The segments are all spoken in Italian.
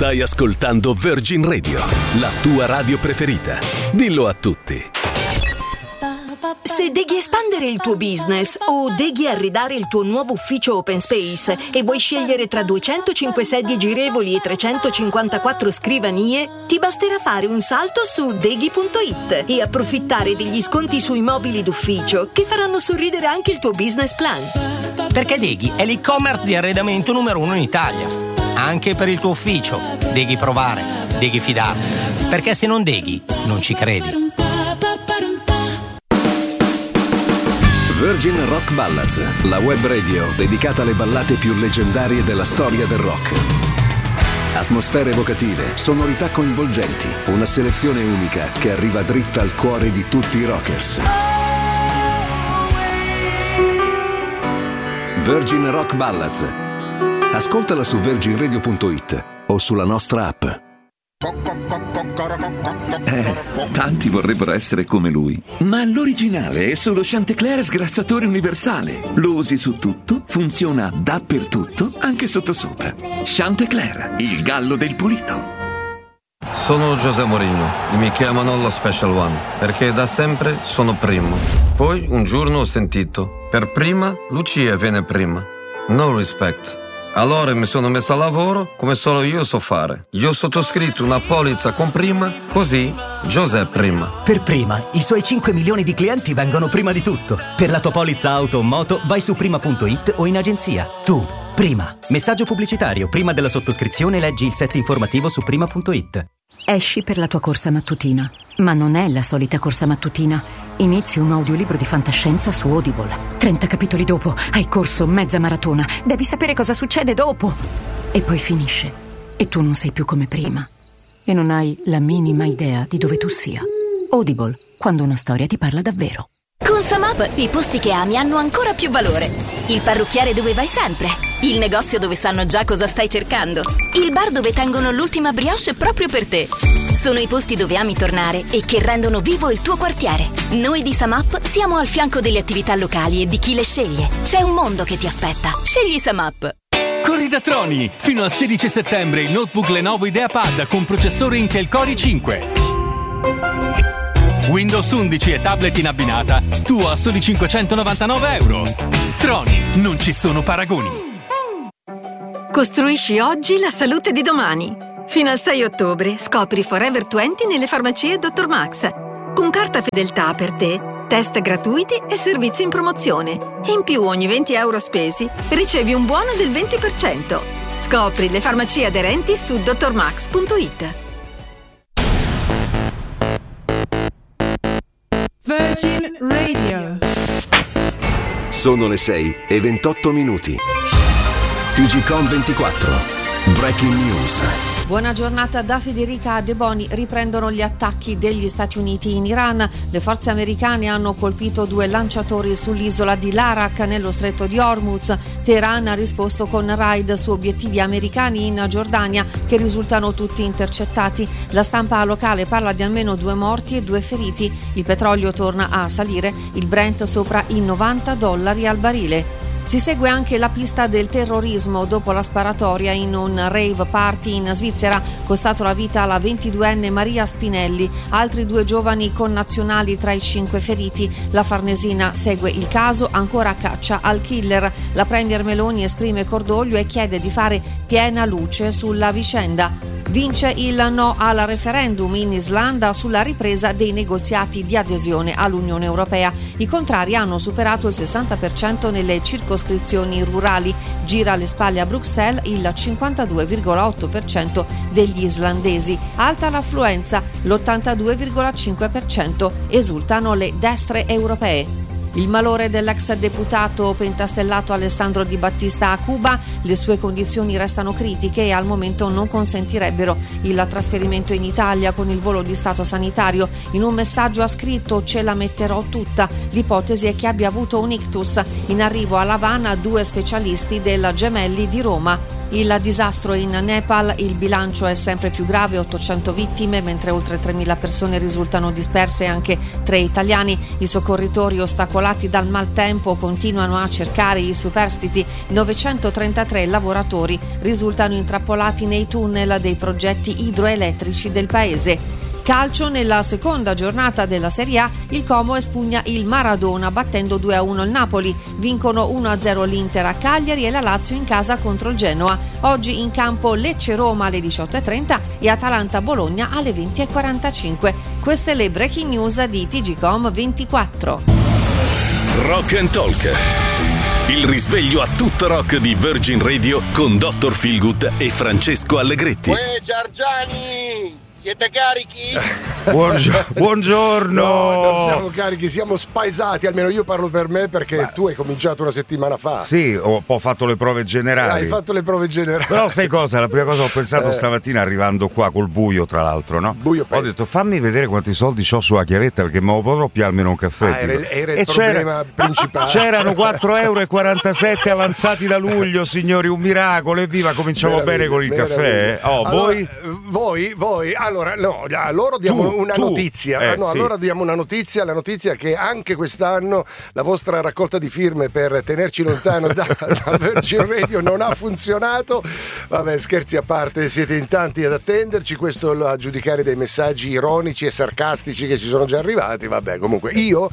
Stai ascoltando Virgin Radio, la tua radio preferita. Dillo a tutti. Se devi espandere il tuo business o devi arredare il tuo nuovo ufficio open space e vuoi scegliere tra 205 sedie girevoli e 354 scrivanie, ti basterà fare un salto su deghi.it e approfittare degli sconti sui mobili d'ufficio che faranno sorridere anche il tuo business plan. Perché Deghi è l'e-commerce di arredamento numero 1 in Italia. Anche per il tuo ufficio. Deghi provare, Deghi fidarti. Perché se non Deghi, non ci credi. Virgin Rock Ballads, la web radio dedicata alle ballate più leggendarie della storia del rock. Atmosfere evocative, sonorità coinvolgenti, una selezione unica che arriva dritta al cuore di tutti i rockers. Virgin Rock Ballads. Ascoltala su virginradio.it o sulla nostra app. Tanti vorrebbero essere come lui, ma l'originale è solo Chantecler sgrassatore universale. Lo usi su tutto, funziona dappertutto, anche sottosopra. Chantecler, il gallo del pulito. Sono José Mourinho e mi chiamano lo Special One perché da sempre sono primo. Poi un giorno ho sentito: per prima Lucia viene prima. No respect. Allora mi sono messo a lavoro come solo io so fare. Io ho sottoscritto una polizza con prima, così José prima. Per prima, i suoi 5 milioni di clienti vengono prima di tutto. Per la tua polizza auto o moto vai su prima.it o in agenzia. Tu, prima. Messaggio pubblicitario. Prima della sottoscrizione leggi il set informativo su prima.it. Esci per la tua corsa mattutina. Ma non è la solita corsa mattutina. Inizi un audiolibro di fantascienza su Audible. 30 capitoli dopo hai corso mezza maratona. Devi sapere cosa succede dopo. E poi finisce. E tu non sei più come prima. E non hai la minima idea di dove tu sia. Audible, quando una storia ti parla davvero. Con SumUp i posti che ami hanno ancora più valore. Il parrucchiere dove vai sempre. Il negozio dove sanno già cosa stai cercando. Il bar dove tengono l'ultima brioche proprio per te. Sono i posti dove ami tornare e che rendono vivo il tuo quartiere. Noi di SumUp siamo al fianco delle attività locali e di chi le sceglie. C'è un mondo che ti aspetta. Scegli SumUp. Corri da Troni! Fino al 16 settembre il notebook Lenovo IdeaPad con processore Intel Core i5. Windows 11 e tablet in abbinata, tuo a soli €599. Troni, non ci sono paragoni. Costruisci oggi la salute di domani. Fino al 6 ottobre scopri Forever 20 nelle farmacie Dr. Max. Con carta fedeltà per te, test gratuiti e servizi in promozione. E in più ogni €20 spesi ricevi un buono del 20%. Scopri le farmacie aderenti su drmax.it. Virgin Radio. Sono le 6:28. TGcom 24. Breaking News. Buona giornata da Federica De Boni. Riprendono gli attacchi degli Stati Uniti in Iran. Le forze americane hanno colpito 2 lanciatori sull'isola di Larak nello stretto di Hormuz. Teheran ha risposto con raid su obiettivi americani in Giordania che risultano tutti intercettati. La stampa locale parla di almeno 2 morti e 2 feriti. Il petrolio torna a salire, il Brent sopra i $90 al barile. Si segue anche la pista del terrorismo dopo la sparatoria in un rave party in Svizzera, costato la vita alla 22enne Maria Spinelli. Altri 2 giovani connazionali tra i 5 feriti. La Farnesina segue il caso, ancora a caccia al killer. La premier Meloni esprime cordoglio e chiede di fare piena luce sulla vicenda. Vince il no al referendum in Islanda sulla ripresa dei negoziati di adesione all'Unione Europea. I contrari hanno superato il 60% nelle circoscrizioni rurali. Gira alle spalle a Bruxelles il 52,8% degli islandesi. Alta l'affluenza, l'82,5%. Esultano le destre europee. Il malore dell'ex deputato pentastellato Alessandro Di Battista a Cuba, le sue condizioni restano critiche e al momento non consentirebbero il trasferimento in Italia con il volo di stato sanitario. In un messaggio ha scritto: "Ce la metterò tutta. L'ipotesi è che abbia avuto un ictus. In arrivo a La Habana 2 specialisti del Gemelli di Roma. Il disastro in Nepal, il bilancio è sempre più grave, 800 vittime, mentre oltre 3.000 persone risultano disperse, anche 3 italiani. I soccorritori, ostacolati dal maltempo, continuano a cercare i superstiti. 933 lavoratori risultano intrappolati nei tunnel dei progetti idroelettrici del paese. Calcio, nella seconda giornata della Serie A, il Como espugna il Maradona battendo 2-1 il Napoli. Vincono 1-0 l'Inter a Cagliari e la Lazio in casa contro il Genoa. Oggi in campo Lecce-Roma alle 18.30 e Atalanta-Bologna alle 20.45. Queste le breaking news di TGcom 24. Rock and Talk. Il risveglio a tutto rock di Virgin Radio con Dr. Feelgood e Francesco Allegretti. Uè Giargiani, siete carichi? Buongiorno. No, non siamo carichi, siamo spaesati, almeno io parlo per me, perché tu hai cominciato una settimana fa. Sì, ho fatto le prove generali. Hai fatto le prove generali. Però sai cosa? La prima cosa ho pensato stamattina arrivando qua col buio, tra l'altro, no? Buio ho detto fammi vedere quanti soldi c'ho sulla chiavetta, perché me lo potrò pigliare almeno un caffè. Era il problema principale. C'erano 4,47 euro avanzati da luglio, signori, un miracolo, evviva, cominciamo bene con il caffè. Allora, voi allora no, a loro diamo una notizia. Allora diamo una notizia, la notizia che anche quest'anno la vostra raccolta di firme per tenerci lontano da Virgin Radio non ha funzionato. Vabbè, scherzi a parte, siete in tanti ad attenderci, questo a giudicare dai messaggi ironici e sarcastici che ci sono già arrivati. Vabbè, comunque io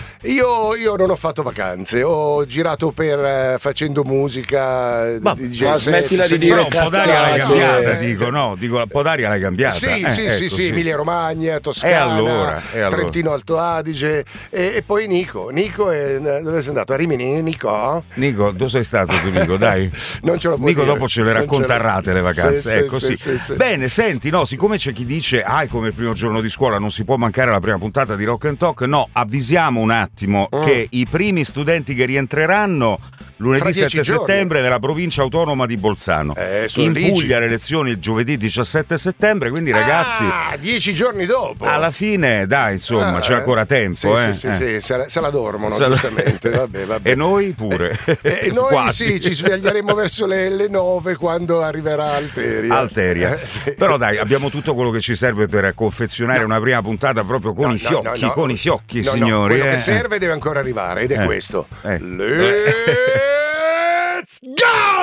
non ho fatto vacanze, ho girato per facendo musica. Ma smettila di dire, però un po' d'aria l'hai cambiata, dico un po' d'aria l'hai cambiata. Sì, Emilia Romagna, Toscana, e allora. Trentino Alto Adige e poi Nico, dove sei andato? A Rimini, Nico, dove sei stato tu, Nico? Dai. Non ce lo può Nico dire. Dopo ce le racconta a rate le vacanze, sì. Bene, senti, siccome c'è chi dice come il primo giorno di scuola non si può mancare la prima puntata di Rock and Talk, avvisiamo un attimo che i primi studenti che rientreranno lunedì 7 settembre nella provincia autonoma di Bolzano, in Puglia le lezioni il giovedì 17 settembre, quindi ragazzi 10 giorni dopo, alla fine dai, insomma, c'è ancora tempo. Sì, se la dormono, giustamente. Vabbè. E noi pure. E noi ci sveglieremo verso le 9 quando arriverà Alteria. Sì. Però dai, abbiamo tutto quello che ci serve per confezionare una prima puntata proprio con i fiocchi, signori. Quello che serve deve ancora arrivare ed è questo. Let's go!